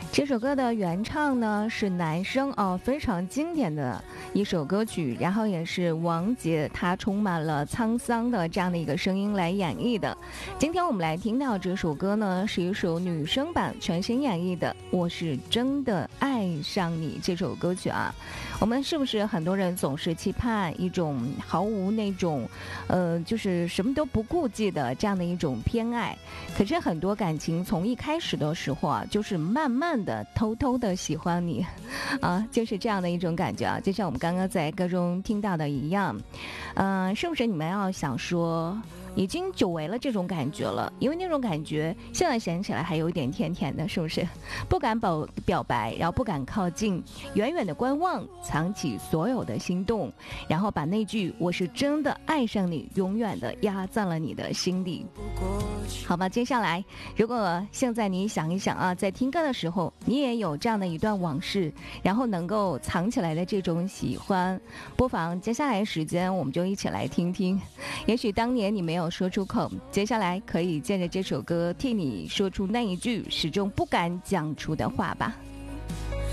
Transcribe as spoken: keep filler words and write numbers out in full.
这首歌的原唱呢是男生哦，非常经典的一首歌曲，然后也是王杰他充满了沧桑的这样的一个声音来演绎的。今天我们来听到这首歌呢，是一首女生版全新演绎的《我是真的爱上你》这首歌曲啊。我们是不是很多人总是期盼一种毫无那种呃就是什么都不顾忌的这样的一种偏爱，可是很多感情从一开始的时候啊，就是慢慢的偷偷的喜欢你啊，就是这样的一种感觉啊，就像我们刚刚在歌中听到的一样。嗯、呃，是不是你们要想说已经久违了这种感觉了？因为那种感觉现在想起来还有一点甜甜的，是不是？不敢表表白，然后不敢靠近，远远的观望，藏起所有的心动，然后把那句我是真的爱上你永远的压在了你的心里。好吧，接下来如果现在你想一想啊，在听歌的时候你也有这样的一段往事，然后能够藏起来的这种喜欢，不妨接下来时间我们就一起来听听，也许当年你没有说出口，接下来可以借着这首歌替你说出那一句始终不敢讲出的话吧。